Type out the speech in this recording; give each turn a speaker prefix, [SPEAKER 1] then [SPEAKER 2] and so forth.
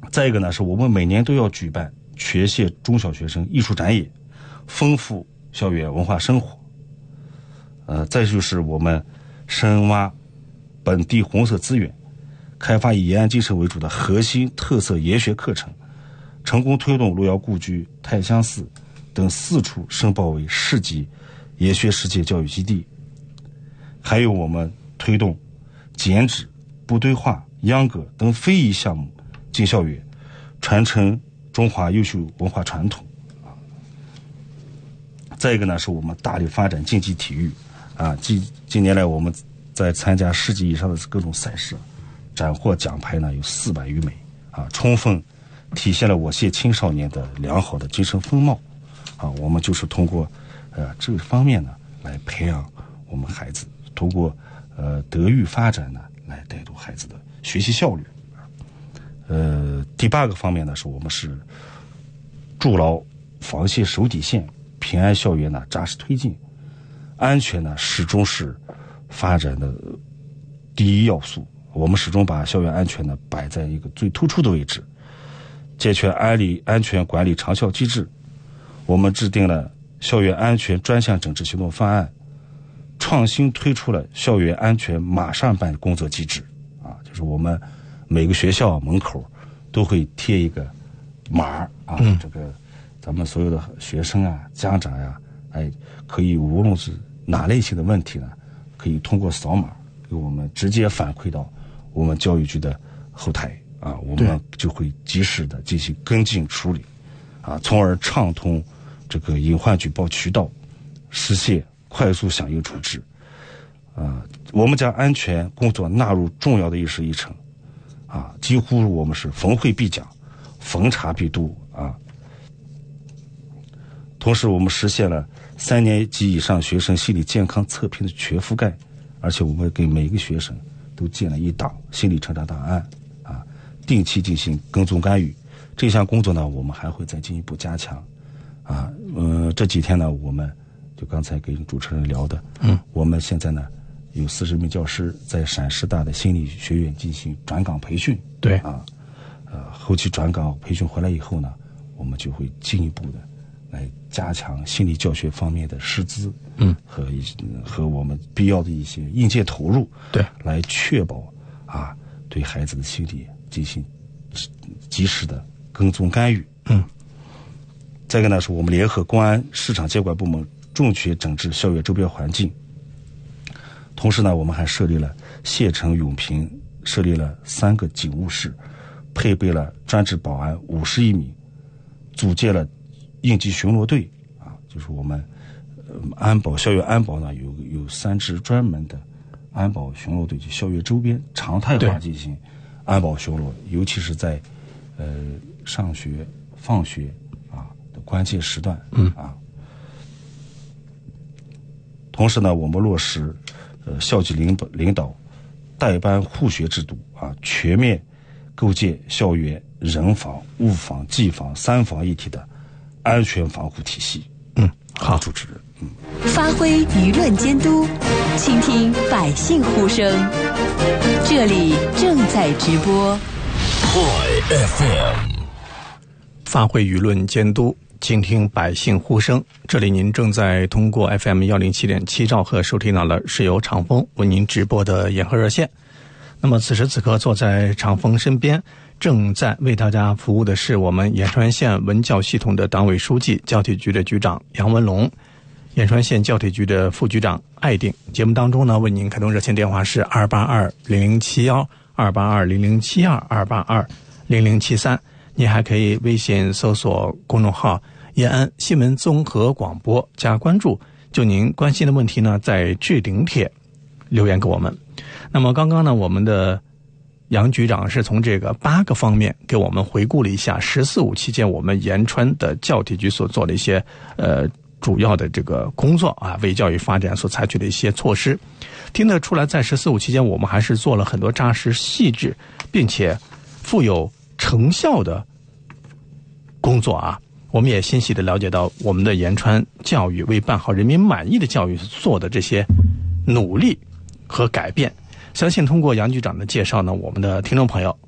[SPEAKER 1] 再一个呢，是我们每年都要举办全县中小学生艺术展演，丰富校园文化生活。再就是我们深挖本地红色资源，开发以延安精神为主的核心特色研学课程，成功推动路遥故居、太乡寺等4处申报为市级研学实践教育基地。还有我们推动剪纸、部队画、秧歌等非遗项目进校园，传承中华优秀文化传统。再一个呢，是我们大力发展竞技体育。近年来我们在参加10级以上的各种赛事，斩获奖牌呢有400余枚，充分体现了我县青少年的良好的精神风貌。我们就是通过这个方面呢来培养我们孩子，通过德育发展呢来带动孩子的学习效率。第8个方面呢，是我们是筑牢防线守底线，平安校园呢扎实推进。安全呢始终是发展的第一要素，我们始终把校园安全呢摆在一个最突出的位置，健全安全管理长效机制。我们制定了校园安全专项整治行动方案，创新推出了校园安全马上办工作机制。就是我们每个学校门口都会贴一个码这个咱们所有的学生家长可以无论是哪类型的问题呢，可以通过扫码给我们直接反馈到我们教育局的后台我们就会及时的进行跟进处理从而畅通这个隐患举报渠道，实现快速响应处置。我们将安全工作纳入重要的议事议程几乎我们是逢会必讲，逢查必督同时我们实现了3年级以上学生心理健康测评的全覆盖，而且我们给每一个学生都建了一档心理成长档案定期进行跟踪干预。这项工作呢我们还会再进一步加强这几天呢我们就刚才跟主持人聊的我们现在呢有40名教师在陕师大的心理学院进行转岗培训。
[SPEAKER 2] 对
[SPEAKER 1] 后期转岗培训回来以后呢，我们就会进一步的来加强心理教学方面的师资和我们必要的一些硬件投入，
[SPEAKER 2] 对，
[SPEAKER 1] 来确保对孩子的心理进行及时的跟踪干预。再一个呢，是我们联合公安市场监管部门重拳整治校园周边环境。同时呢，我们还设立了县城永平设立了3个警务室，配备了专职保安51名，组建了应急巡逻队就是我们校园安保呢有3支专门的安保巡逻队，就校园周边常态化进行安保巡逻，尤其是在上学放学的关键时段同时呢，我们落实校级领导带班护学制度全面构建校园人防、物防、技防3防一体的安全防护体系。好，主持人。
[SPEAKER 3] 发挥舆论监督，倾听百姓呼声。这里正在直播。
[SPEAKER 4] FM
[SPEAKER 2] 发挥舆论监督，倾听百姓呼声。这里您正在通过 FM 107.7兆赫收听到了是由长风为您直播的眼科热线。那么此时此刻坐在长风身边正在为大家服务的是我们延川县文教系统的党委书记、教体局的局长杨文龙，延川县教体局的副局长艾定。节目当中呢，为您开通热线电话是2820071 2820072 2820073。你还可以微信搜索公众号延安新闻综合广播加关注，就您关心的问题呢，在置顶帖留言给我们。那么刚刚呢，我们的杨局长是从这个8个方面给我们回顾了一下14·5期间我们延川的教体局所做的一些主要的这个工作为教育发展所采取的一些措施。听得出来，在14·5期间我们还是做了很多扎实细致并且富有成效的工作我们也欣喜地了解到我们的延川教育为办好人民满意的教育做的这些努力和改变。相信通过杨局长的介绍呢，我们的听众朋友